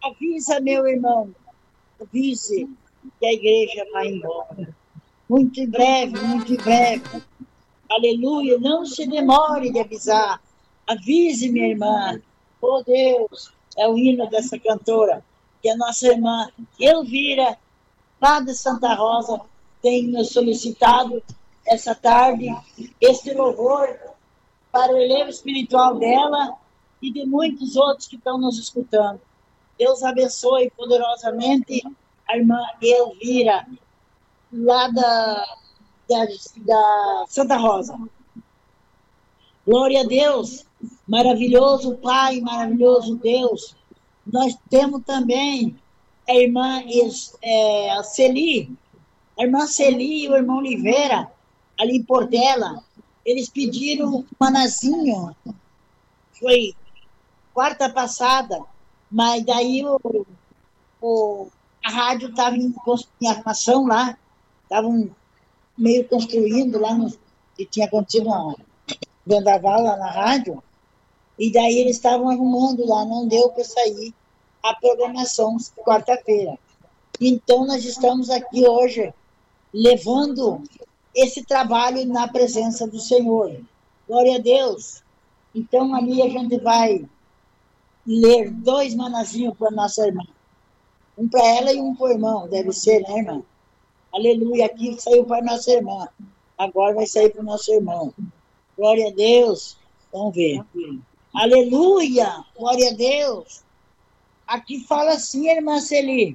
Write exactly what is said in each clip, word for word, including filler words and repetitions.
Avisa, meu irmão, avise que a igreja vai embora. Muito em breve, muito em breve. Aleluia, não se demore de avisar. Avise, minha irmã. Oh, Deus, é o hino dessa cantora, que a nossa irmã Elvira, lá de Santa Rosa, tem nos solicitado essa tarde este louvor para o elevo espiritual dela e de muitos outros que estão nos escutando. Deus abençoe poderosamente a irmã Elvira, lá da, da, da Santa Rosa. Glória a Deus, maravilhoso Pai, maravilhoso Deus. Nós temos também a irmã é, a Celi, a irmã Celi e o irmão Oliveira, ali em Portela. Eles pediram um manazinho, foi quarta passada, mas daí o, o, a rádio estava em, em armação lá, estavam meio construindo lá, no, que tinha acontecido uma vendaval lá na rádio, e daí eles estavam arrumando lá, não deu para sair a programação quarta-feira. Então nós estamos aqui hoje levando esse trabalho na presença do Senhor. Glória a Deus. Então ali a gente vai ler dois manazinhos para nossa irmã. Um para ela e um para o irmão, deve ser, né, irmã? Aleluia, aqui saiu para nossa irmã. Agora vai sair para o nosso irmão. Glória a Deus. Vamos ver. Aleluia, glória a Deus. Aqui fala assim, irmã Celi.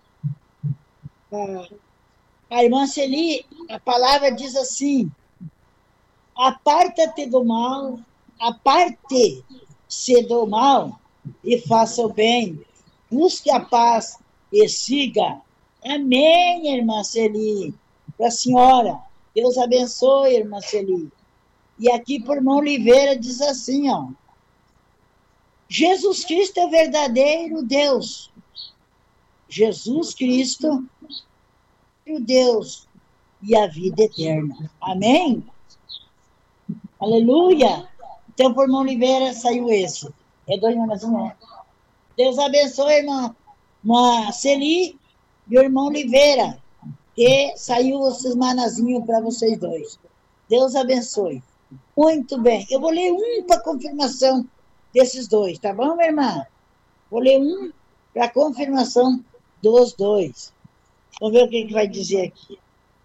A irmã Celi, a palavra diz assim: aparta-te do mal, aparte-se do mal e faça o bem. Busque a paz e siga. Amém, irmã Celi. Para a senhora. Deus abençoe, irmã Celi. E aqui por irmão Oliveira diz assim, ó. Jesus Cristo é verdadeiro Deus. Jesus Cristo é o Deus e a vida eterna. Amém? Aleluia! Então, por irmão Oliveira, saiu esse. É dois irmãos, né? Deus abençoe, irmã, irmã Celi e o irmão Oliveira, que saiu esses manazinhos para vocês dois. Deus abençoe. Muito bem. Eu vou ler um para confirmação desses dois, tá bom, minha irmã? Vou ler um para confirmação dos dois. Vamos ver o que, que vai dizer aqui.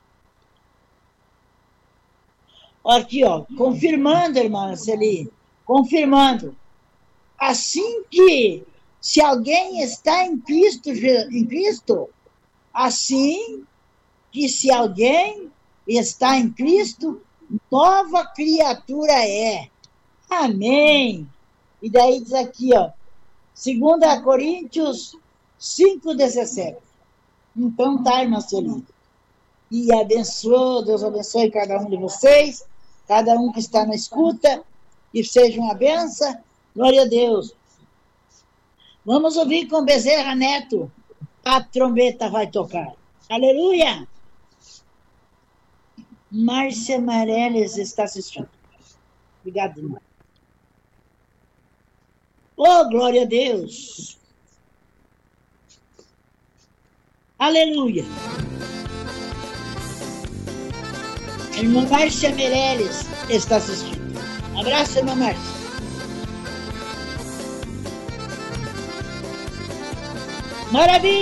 Aqui, ó, confirmando, irmã Celi, confirmando. Assim que, se alguém está em Cristo, em Cristo, assim que se alguém está em Cristo, nova criatura é. Amém. E daí diz aqui, ó, dois Coríntios cinco, dezessete. Então tá, irmã Celi. E abençoe, Deus abençoe cada um de vocês, cada um que está na escuta, que seja uma benção. Glória a Deus. Vamos ouvir com Bezerra Neto. A trombeta vai tocar. Aleluia! Márcia Mareles está assistindo. Obrigado, irmã. Oh, glória a Deus! Aleluia! A irmã Márcia Meirelles está assistindo. Um abraço, irmã Márcia. Maravilha!